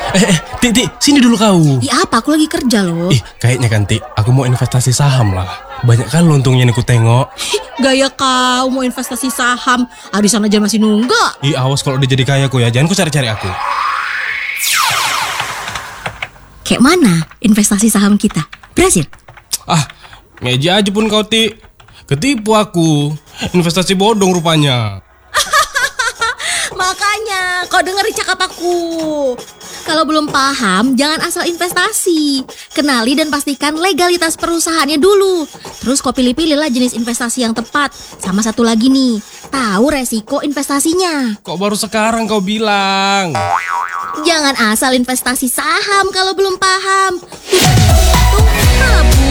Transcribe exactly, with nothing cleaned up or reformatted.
Eh, eh, Tik, Tik, sini dulu kau. Ya apa, aku lagi kerja loh. Ih, kayaknya kan Tik, aku mau investasi saham lah. Banyak kan untungnya yang aku tengok. Gaya kau mau investasi saham, arisan aja masih nunggak. Ih, awas kalau dia jadi kaya aku ya, jangan kau cari-cari aku. Kayak mana investasi saham kita? Berhasil? Ah, ngeja aja pun kau Tik. Ketipu aku. Investasi bodong rupanya. Makanya kau dengerin cakap aku. Kalau belum paham, jangan asal investasi. Kenali dan pastikan legalitas perusahaannya dulu. Terus kau pilih-pilihlah jenis investasi yang tepat. Sama satu lagi nih, tahu resiko investasinya. Kok baru sekarang kau bilang? Jangan asal investasi saham kalau belum paham. Tuh, nabung.